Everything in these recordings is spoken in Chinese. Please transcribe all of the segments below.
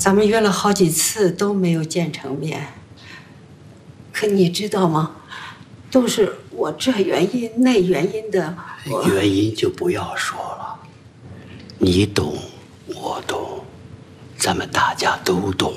咱们约了好几次都没有见成面。可你知道吗？都是我这原因那原因的。 原因就不要说了，你懂，我懂，咱们大家都懂。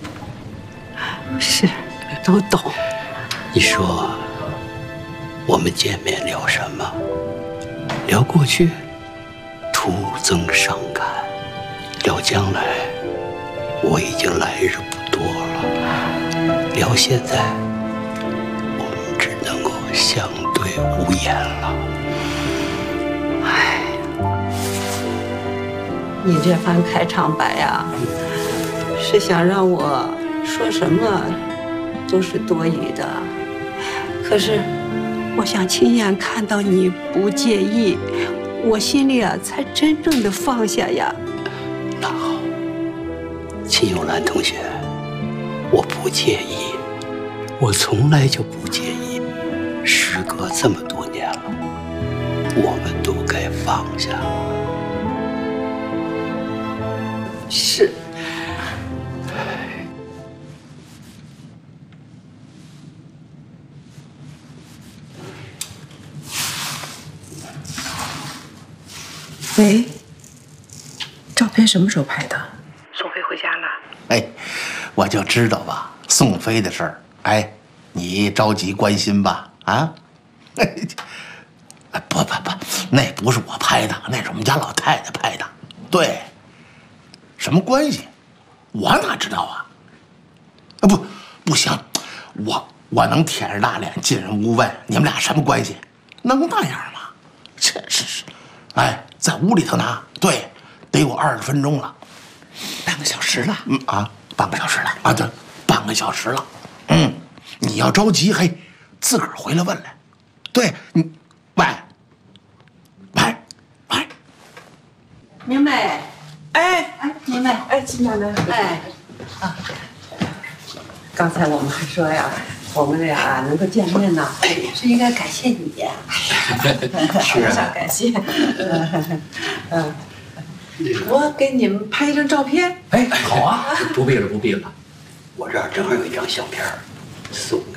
是，都懂。 你说，我们见面聊什么？聊过去，徒增伤感；聊将来，我已经来日不多了；聊现在，我们只能够相对无言了。 唉，你这番开场白呀，是想让我说什么都是多余的。可是，我想亲眼看到你不介意，我心里啊才真正的放下呀。 那好，秦永兰同学，我不介意，我从来就不介意。时隔这么多年了，我们都该放下了。 是。 喂，照片什么时候拍的？ 宋飞回家了。 哎，我就知道吧，宋飞的事儿。哎，你着急关心吧？啊？不，那不是我拍的，那是我们家老太太拍的。对，什么关系？我哪知道啊？不行，我能舔着大脸进人屋问你们俩什么关系？能那样吗？这是，哎，在屋里头呢。对，得有20分钟了， 半个小时了。 半个小时了啊！对，半个小时了。你要着急，嘿，自个儿回来问来。对，你，喂， 明白。 哎， 明白。 哎，金大人， 刚才我们还说呀，我们俩能够见面呢，是应该感谢你呀。 是啊，感谢。我给你们拍一张照片。 哎，好啊，不必了。 我这儿正好有一张相片，送